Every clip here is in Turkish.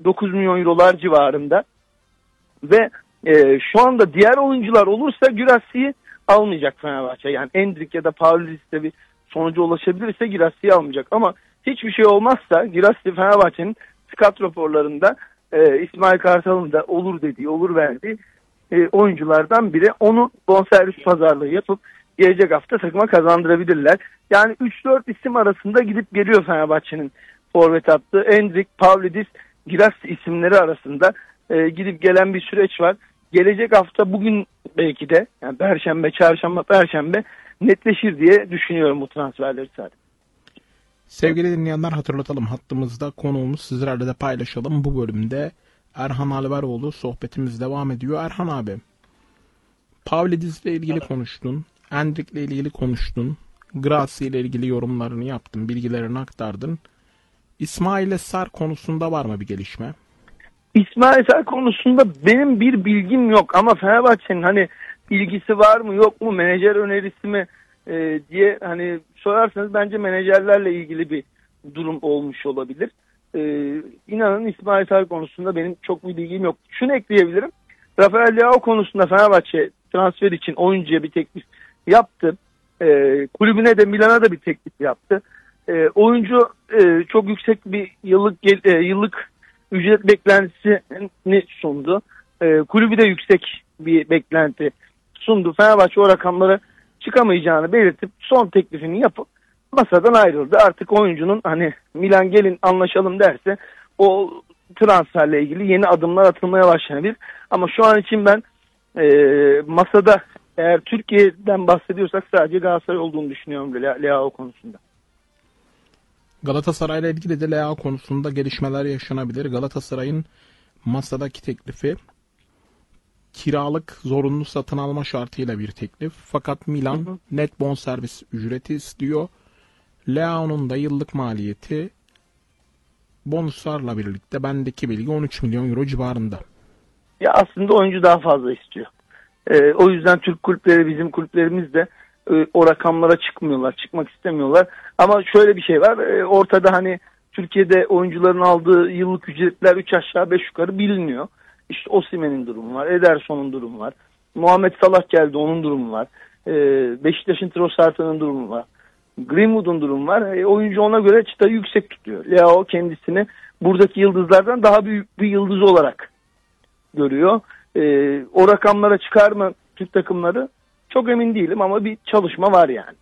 9 milyon eurolar civarında. Ve şu anda diğer oyuncular olursa Guirassí'yi almayacak Fenerbahçe. Yani Endrick ya da Pavlidis'te bir sonuca ulaşabilirse Guirassí'yi almayacak. Ama hiçbir şey olmazsa Guirassí Fenerbahçe'nin scout raporlarında İsmail Kartal'ın da olur dediği, olur verdiği oyunculardan biri. Onu bonservis pazarlığı yapıp gelecek hafta takıma kazandırabilirler. Yani 3-4 isim arasında gidip geliyor Fenerbahçe'nin forvet hattı. Endrick, Pavlidis, Guirassí isimleri arasında gidip gelen bir süreç var. Gelecek hafta bugün belki de yani Perşembe, Çarşamba, Perşembe netleşir diye düşünüyorum bu transferleri sadece. Sevgili dinleyenler, hatırlatalım, hattımızda konuğumuz, sizlerle de paylaşalım. Bu bölümde Erhan Alvaroğlu, sohbetimiz devam ediyor. Erhan abi, Pavlidis ile ilgili konuştun, Endrick ile ilgili konuştun, Guirassí ile ilgili yorumlarını yaptın, bilgilerini aktardın. İsmail Sarr konusunda var mı bir gelişme? İsmail Sarr konusunda benim bir bilgim yok ama Fenerbahçe'nin hani bilgisi var mı yok mu, menajer önerisi mi diye hani sorarsanız bence menajerlerle ilgili bir durum olmuş olabilir. İnanın İsmail Sarr konusunda benim çok bir bilgim yok. Şunu ekleyebilirim. Rafael Leao konusunda Fenerbahçe transfer için oyuncuya bir teklif yaptı. Kulübüne de, Milan'a da bir teklif yaptı. Oyuncu çok yüksek bir yıllık ücret beklentisini sundu. Kulübü de yüksek bir beklenti sundu. Fenerbahçe o rakamlara çıkamayacağını belirtip son teklifini yapıp masadan ayrıldı. Artık oyuncunun hani Milan gelin anlaşalım derse o transferle ilgili yeni adımlar atılmaya başlanabilir. Ama şu an için ben masada, eğer Türkiye'den bahsediyorsak, sadece Galatasaray olduğunu düşünüyorum Leao konusunda. Galatasaray'la ilgili de Leao konusunda gelişmeler yaşanabilir. Galatasaray'ın masadaki teklifi kiralık zorunlu satın alma şartıyla bir teklif. Fakat Milan net bonservis ücreti istiyor. Leao'nun da yıllık maliyeti bonuslarla birlikte, bendeki bilgi 13 milyon euro civarında. Ya aslında oyuncu daha fazla istiyor. O yüzden Türk kulüpleri, bizim kulüplerimiz de o rakamlara çıkmak istemiyorlar. Ama şöyle bir şey var. Ortada hani Türkiye'de oyuncuların aldığı yıllık ücretler 3 aşağı 5 yukarı biliniyor. İşte Osimhen'in durumu var, Ederson'un durumu var. Muhammed Salah geldi, onun durumu var. Beşiktaş'ın Trossard'ın durumu var. Greenwood'un durumu var. Oyuncu ona göre çıtayı yüksek tutuyor. Leao kendisini buradaki yıldızlardan daha büyük bir yıldız olarak görüyor. O rakamlara çıkar mı Türk takımları? Çok emin değilim ama bir çalışma var yani.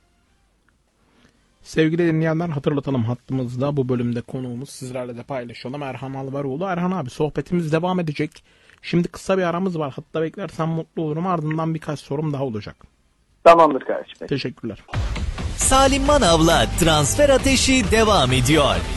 Sevgili dinleyenler, hatırlatalım, hattımızda bu bölümde konuğumuz, sizlerle de paylaşalım, Erhan Alvaroğlu. Erhan abi, sohbetimiz devam edecek. Şimdi kısa bir aramız var. Hatta beklersen mutlu olurum. Ardından birkaç sorum daha olacak. Tamamdır kardeşim. Teşekkürler. Salim Manav'la Transfer Ateşi devam ediyor.